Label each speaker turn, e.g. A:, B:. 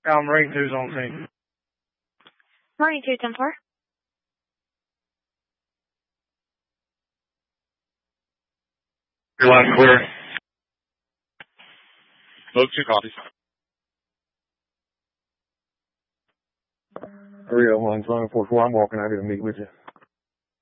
A: Marine 2's on scene.
B: Marine 2-10-4.
C: Your line's clear.
D: Boat 2 copies.
C: 301's running 44. I'm walking out here to meet with you.